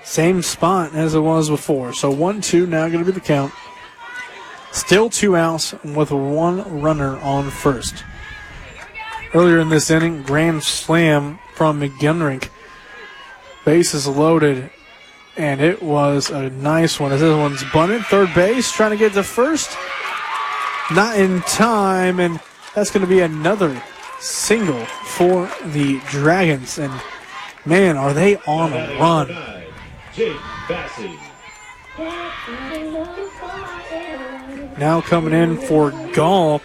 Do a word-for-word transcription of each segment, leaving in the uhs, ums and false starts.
Same spot as it was before. So one two now going to be the count. Still two outs with one runner on first. Earlier in this inning, grand slam from McGinrich. Bases loaded, and it was a nice one. As this one's bunted, third base, trying to get to first. Not in time, and that's going to be another single for the Dragons. And, man, are they on a run. Now coming in for Gall.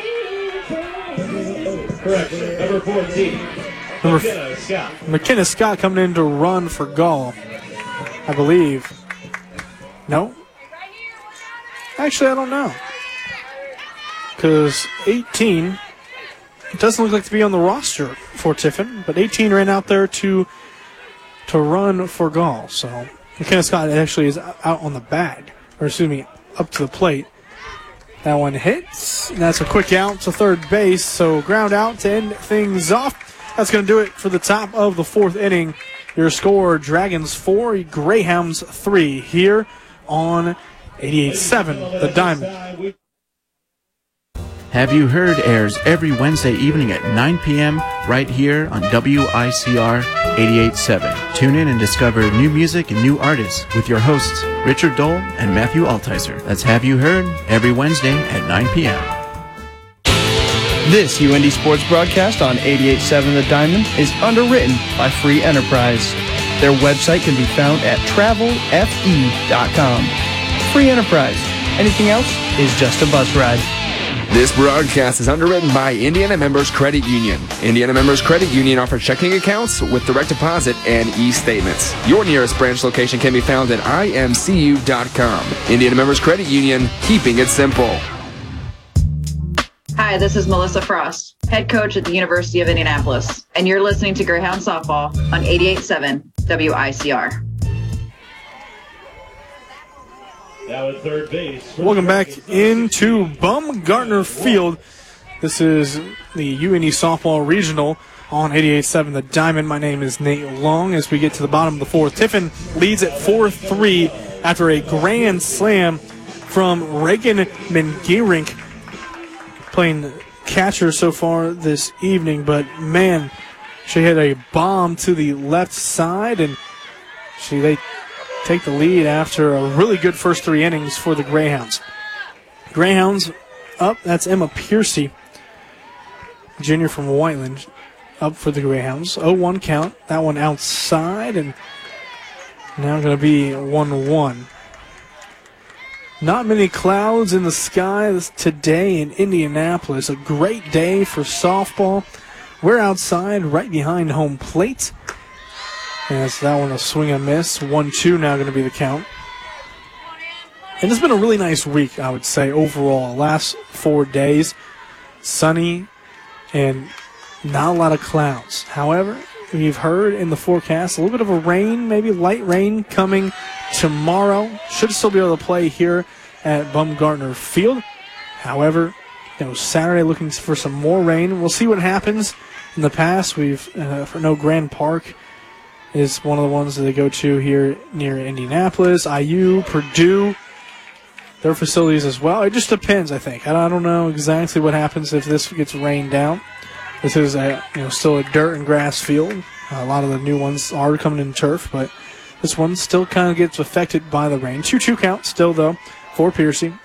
Correction, number fourteen. Number McKenna Scott. McKenna Scott coming in to run for Gall, I believe. No? Actually, I don't know. Because eighteen doesn't look like to be on the roster for Tiffin, but eighteen ran out there to to run for Gall. So McKenna Scott actually is out on the bag, or excuse me, up to the plate. That one hits. And that's a quick out to third base. So ground out to end things off. That's going to do it for the top of the fourth inning. Your score, Dragons four, Greyhounds three here on eighty-eight seven The Diamond. Have You Heard airs every Wednesday evening at nine p.m. right here on W I C R eighty-eight seven. Tune in and discover new music and new artists with your hosts, Richard Dole and Matthew Altizer. That's Have You Heard every Wednesday at nine p.m. This U N D Sports broadcast on eighty-eight seven The Diamond is underwritten by Free Enterprise. Their website can be found at travel f e dot com. Free Enterprise. Anything else is just a bus ride. This broadcast is underwritten by Indiana Members Credit Union. Indiana Members Credit Union offers checking accounts with direct deposit and e-statements. Your nearest branch location can be found at I M C U dot com. Indiana Members Credit Union, keeping it simple. Hi, this is Melissa Frost, head coach at the University of Indianapolis, and you're listening to Greyhound Softball on eighty-eight seven W I C R. Now at third base. Welcome back into Baumgartner Field. This is the U N D Softball Regional on eighty-eight seven The Diamond. My name is Nate Long. As we get to the bottom of the fourth, Tiffin leads at four three after a grand slam from Reagan McGinrich, playing catcher so far this evening. But, man, she hit a bomb to the left side, and she they take the lead after a really good first three innings for the Greyhounds. Greyhounds up, that's Emma Piercy, junior from Whiteland, up for the Greyhounds. oh one count, that one outside, and now going to be one one. Not many clouds in the sky today in Indianapolis. A great day for softball. We're outside right behind home plate. As that one a swing and miss. one two now going to be the count. And it's been a really nice week, I would say, overall. Last four days, sunny and not a lot of clouds. However, we've heard in the forecast a little bit of a rain, maybe light rain coming tomorrow. Should still be able to play here at Baumgartner Field. However, you know, Saturday looking for some more rain. We'll see what happens. In the past, we've, uh, for no Grand Park is one of the ones that they go to here near Indianapolis. I U, Purdue, their facilities as well. It just depends, I think. I don't know exactly what happens if this gets rained out. This is a, you know, still a dirt and grass field. A lot of the new ones are coming in turf, but this one still kind of gets affected by the rain. two two count still, though, for Piercy.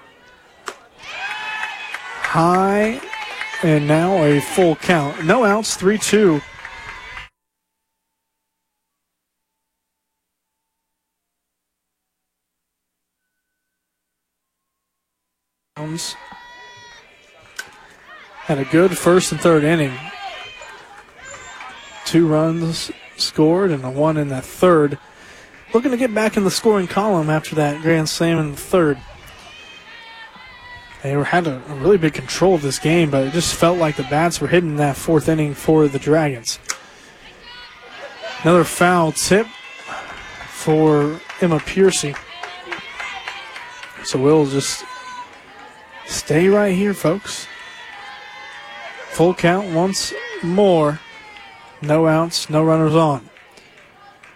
High, and now a full count. No outs, three two. Had a good first and third inning. Two runs scored and a one in that third. Looking to get back in the scoring column after that grand slam in the third. They were, had a, a really big control of this game, but it just felt like the bats were hitting that fourth inning for the Dragons. Another foul tip for Emma Piercy. So we'll just stay right here, folks. Full count once more. No outs, no runners on.